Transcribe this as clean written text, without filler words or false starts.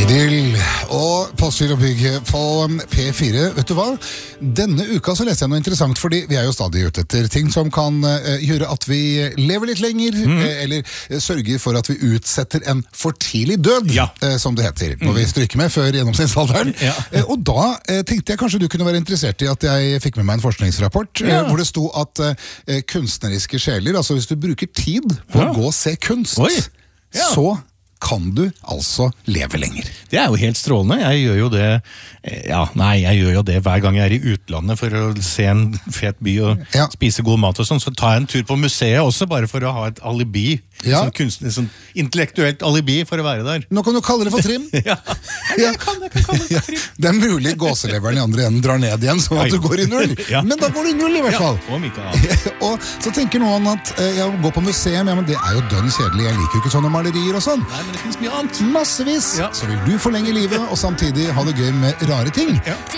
Idyll og Postgir og Bygg på P4. Vet du hva? Denne uka så leste jeg noe interessant, fordi vi er jo stadig ute etter ting som kan gjøre at vi lever litt lenger, eller sørger for at vi utsetter en for tidlig død, som det heter, når vi stryker med før gjennomsnittsalderen. Og da tenkte jeg kanskje du kunne være interessert i at jeg fikk med meg en forskningsrapport, hvor det sto at kunstneriske sjeler, altså hvis du bruker tid på å gå og se kunst, så kan du altså leve lenger. Det er jo helt strålende. Jeg gjør jo det jeg gjør jo det hver gang jeg er i utlandet for å se en fet by og spise god mat og sånn, så tar jeg en tur på museet også, bare for å ha et alibi, sånn intellektuelt alibi for å være der. Nå kan du kalle det for trim. Jeg kan kalle det for trim. Det er mulig gåseleveren i andre enden drar ned igjen, sånn at du går i null. Men da går du i null i hvert fall. Om ikke annet. Og så tenker noen at jeg går på museum, men det er jo dønn kjedelig, jeg liker jo ikke sånne malerier og sånn. Nei, men det finnes mye annet. Massevis. Så vil du forlenge livet, og samtidig ha det gøy med rare ting.